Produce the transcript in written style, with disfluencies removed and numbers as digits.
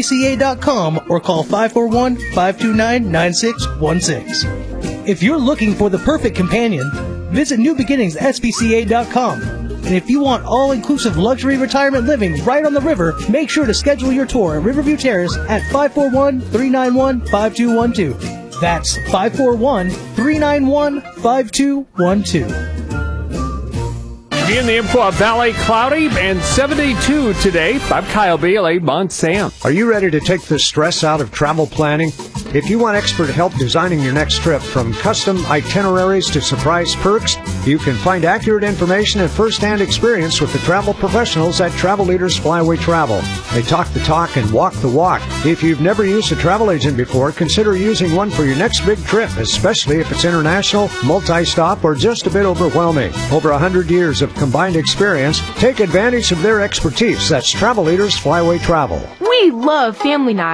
spca.com or call 541-529-9616. If you're looking for the perfect companion, visit newbeginningsspca.com. And if you want all-inclusive luxury retirement living right on the river, make sure to schedule your tour at Riverview Terrace at 541-391-5212. That's 541-391-5212. In the Umpqua Valley, cloudy and 72 today. I'm Kyle Bailey, Mount Sam. Are you ready to take the stress out of travel planning? If you want expert help designing your next trip, from custom itineraries to surprise perks, you can find accurate information and first-hand experience with the travel professionals at Travel Leaders Flyaway Travel. They talk the talk and walk the walk. If you've never used a travel agent before, consider using one for your next big trip, especially if it's international, multi-stop, or just a bit overwhelming. Over 100 years of combined experience. Take advantage of their expertise. That's Travel Leaders Flyaway Travel. We love family night.